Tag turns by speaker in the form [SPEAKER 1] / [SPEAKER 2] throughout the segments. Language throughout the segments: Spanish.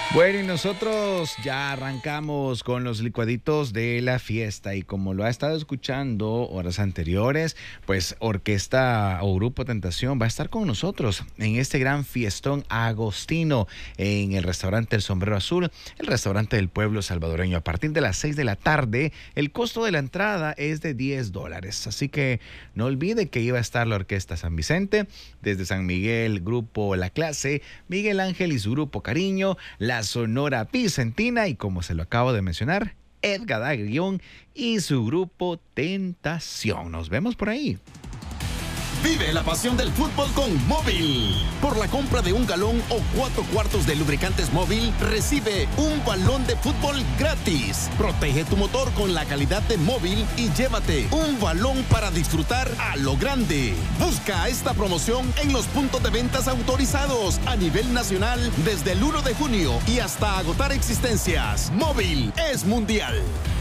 [SPEAKER 1] Bueno, y nosotros ya arrancamos con los licuaditos de la fiesta y como lo ha estado escuchando horas anteriores, pues Orquesta o Grupo Tentación va a estar con nosotros en este gran fiestón agostino en el restaurante El Sombrero Azul, el restaurante del pueblo salvadoreño. A partir de las 6 de la tarde, el costo de la entrada es de $10. Así que no olvide que iba a estar la Orquesta San Vicente, desde San Miguel, Grupo La Clase, Miguel Ángel y su Grupo Cariño, la Sonora Picentina y, como se lo acabo de mencionar, Edgar Agrión y su Grupo Tentación. Nos vemos por ahí.
[SPEAKER 2] Vive la pasión del fútbol con Móvil. Por la compra de 1 galón o 4 cuartos de lubricantes Móvil, recibe un balón de fútbol gratis. Protege tu motor con la calidad de Móvil y llévate un balón para disfrutar a lo grande. Busca esta promoción en los puntos de ventas autorizados a nivel nacional desde el 1 de junio y hasta agotar existencias. Móvil es mundial.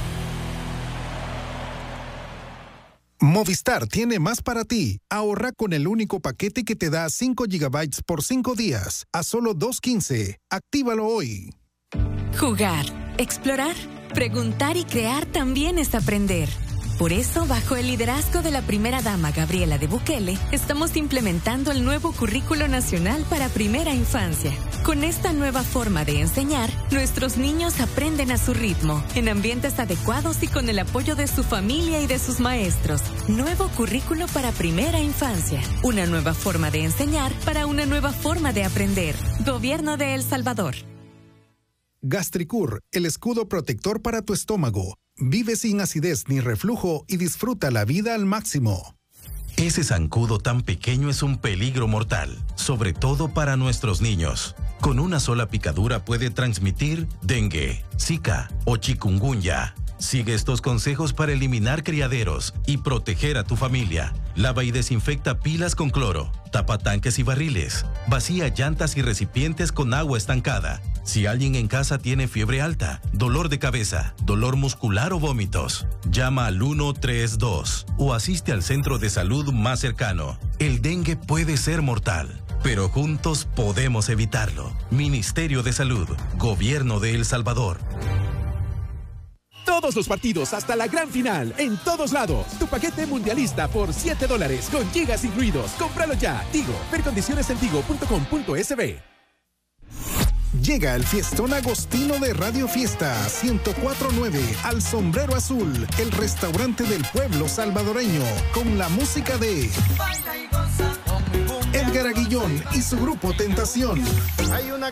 [SPEAKER 3] Movistar tiene más para ti. Ahorra con el único paquete que te da 5 GB por 5 días a solo $2.15. Actívalo hoy.
[SPEAKER 4] Jugar, explorar, preguntar y crear también es aprender. Por eso, bajo el liderazgo de la primera dama Gabriela de Bukele, estamos implementando el nuevo Currículo Nacional para Primera Infancia. Con esta nueva forma de enseñar, nuestros niños aprenden a su ritmo, en ambientes adecuados y con el apoyo de su familia y de sus maestros. Nuevo Currículo para Primera Infancia. Una nueva forma de enseñar para una nueva forma de aprender. Gobierno de El Salvador.
[SPEAKER 3] Gastricur, el escudo protector para tu estómago. Vive sin acidez ni reflujo y disfruta la vida al máximo.
[SPEAKER 5] Ese zancudo tan pequeño es un peligro mortal, sobre todo para nuestros niños. Con una sola picadura puede transmitir dengue, zika o chikungunya. Sigue estos consejos para eliminar criaderos y proteger a tu familia. Lava y desinfecta pilas con cloro, tapa tanques y barriles, vacía llantas y recipientes con agua estancada. Si alguien en casa tiene fiebre alta, dolor de cabeza, dolor muscular o vómitos, llama al 132 o asiste al centro de salud más cercano. El dengue puede ser mortal, pero juntos podemos evitarlo. Ministerio de Salud, Gobierno de El Salvador.
[SPEAKER 6] Todos los partidos hasta la gran final, en todos lados. Tu paquete mundialista por $7 con gigas incluidos. Cómpralo ya. Tigo. Ver condiciones en tigo.com.sb.
[SPEAKER 3] Llega el fiestón agostino de Radio Fiesta 104.9 al Sombrero Azul, el restaurante del pueblo salvadoreño, con la música de Edgar Aguillón y su Grupo Tentación.